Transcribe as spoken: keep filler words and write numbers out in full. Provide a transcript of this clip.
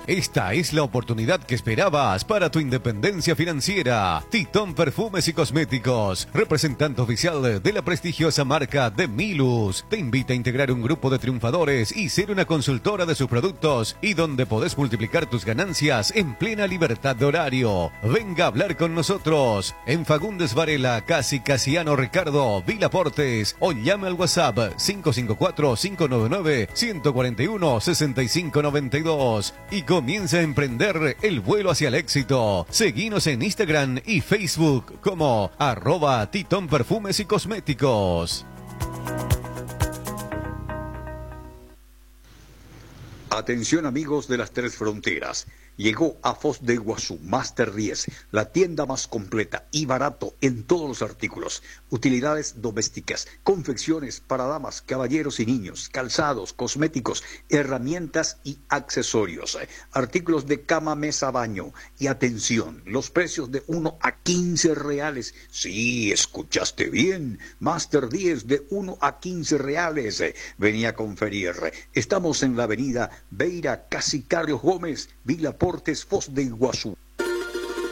Esta es la oportunidad que esperabas para tu independencia financiera. Titón Perfumes y Cosméticos, representante oficial de la prestigiosa marca de Milus, te invita a integrar un grupo de triunfadores y ser una consultora de sus productos y donde podés multiplicar tus ganancias en plena libertad de horario. Venga a hablar con nosotros en Fagundes Varela, Casi Casiano Ricardo, Vila Portes, o llame al WhatsApp cinco cinco cuatro, cinco nueve nueve, uno cuatro uno, seis cinco nueve dos y comienza a emprender el vuelo hacia el éxito. Seguinos en Instagram y Facebook como arroba Titón Perfumes y Cosméticos. Atención amigos de las Tres Fronteras, llegó a Foz de Iguazú Master diez, la tienda más completa y barato en todos los artículos, utilidades domésticas, confecciones para damas, caballeros y niños, calzados, cosméticos, herramientas y accesorios, artículos de cama, mesa, baño. Y atención, los precios de uno a quince reales. Sí, escuchaste bien, Master diez de uno a quince reales. Venía a conferir. Estamos en la avenida Beira, Casi Carlos Gómez, Vila Portes, Foz de Iguazú.